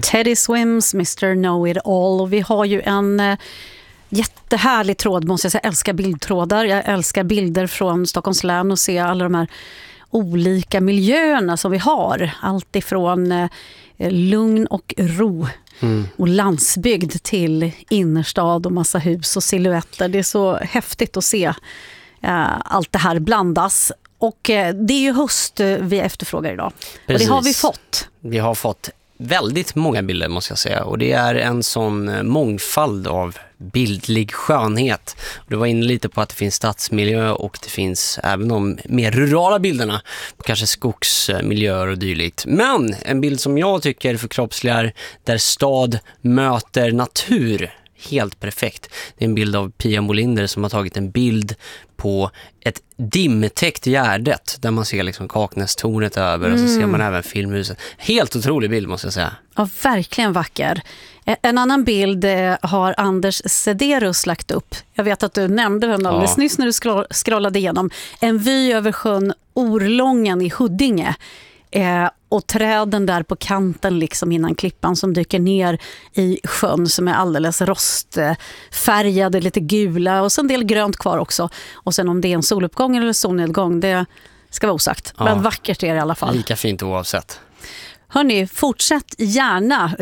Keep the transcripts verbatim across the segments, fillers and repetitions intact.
Teddy Swims, mister Know It All. Och vi har ju en eh, jättehärlig tråd, måste jag säga. Jag älskar bildtrådar. Jag älskar bilder från Stockholms län och se alla de här olika miljöerna som vi har. Allt ifrån eh, lugn och ro mm. och landsbygd till innerstad och massa hus och silhuetter. Det är så häftigt att se eh, allt det här blandas. Och eh, det är ju höst vi efterfrågar idag. Precis. Och det har vi fått. Vi har fått väldigt många bilder, måste jag säga. Och det är en sån mångfald av bildlig skönhet. Du var inne lite på att det finns stadsmiljö och det finns även de mer rurala bilderna, kanske skogsmiljöer och dylikt. Men en bild som jag tycker förkroppsligar där stad möter natur helt perfekt. Det är en bild av Pia Molinder som har tagit en bild på ett dimtäckt Gärdet där man ser liksom Kaknästornet över mm. och så ser man även filmhuset. Helt otrolig bild, måste jag säga. Ja, verkligen vacker. En annan bild har Anders Sederus lagt upp. Jag vet att du nämnde den alldeles ja. nyss när du scrollade igenom. En vy över sjön Orlången i Huddinge. Eh, och träden där på kanten liksom innan klippan som dyker ner i sjön som är alldeles rostfärgade, lite gula och sen en del grönt kvar också. Och sen om det är en soluppgång eller solnedgång, det ska vara osagt. Ja. Men vackert är det i alla fall. Lika fint oavsett. Hörrni, fortsätt gärna.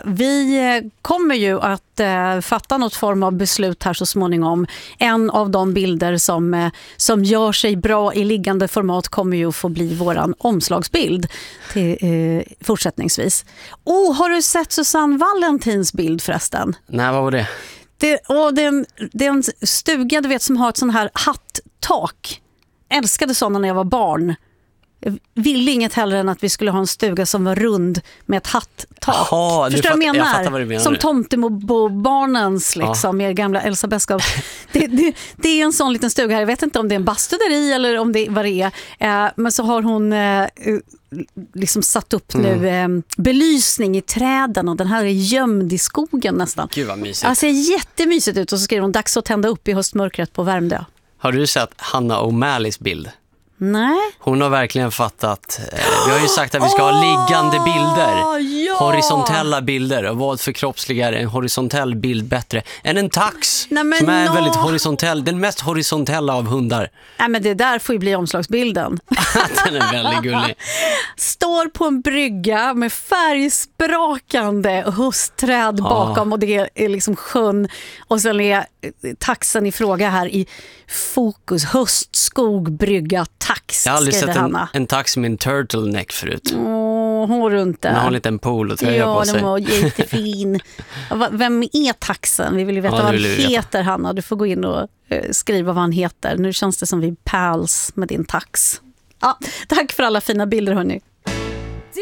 Vi kommer ju att fatta något form av beslut här så småningom. En av de bilder som, som gör sig bra i liggande format kommer ju att få bli våran omslagsbild till, eh, fortsättningsvis. Oh, har du sett Susanne Valentins bild förresten? Nej, vad var det? Det, oh, det, är en, det är en stuga, du vet, som har ett sån här hatttak. Älskade sådana när jag var barn. Jag ville inget hellre än att vi skulle ha en stuga som var rund med ett hatttak. Aha, Förstår du vad jag menar? Jag vad du menar? Som Tomtebobarnens liksom, ja. Er gamla Elsa Beskow. det, det, det är en sån liten stuga här. Jag vet inte om det är en bastu där i eller om det, vad det är. Eh, men så har hon eh, liksom satt upp mm. nu eh, belysning i träden och den här är gömd i skogen nästan. Gud vad mysigt. Alltså jättemysigt ut och så skriver hon dags att tända upp i höstmörkret på Värmdö. Har du sett Hanna O'Malleys bild? Nej. Hon har verkligen fattat. Eh, vi har ju sagt att vi ska ha liggande bilder. Ja. Horisontella bilder. Och vad förkroppsligar en horisontell bild bättre än en tax? Nej, som är no. väldigt horisontell. Den mest horisontella av hundar. Nej, men det där får ju bli omslagsbilden. Den är väldigt gullig. Står på en brygga med färgsprakande höstträd bakom. Ah. Och det är liksom sjön. Och sen är taxen i fråga här i fokus. Höstskog, brygga, tax. Jag har aldrig sett en, en tax med en turtleneck förut. Åh, hon runt där. Den har en liten pool och tröja ja, på sig. Ja, den var jättefin. Vem är taxen? Vi vill ju veta ja, vad han heter, veta. Hanna. Du får gå in och uh, skriva vad han heter. Nu känns det som vi pals med din tax. Ja, tack för alla fina bilder, hörni.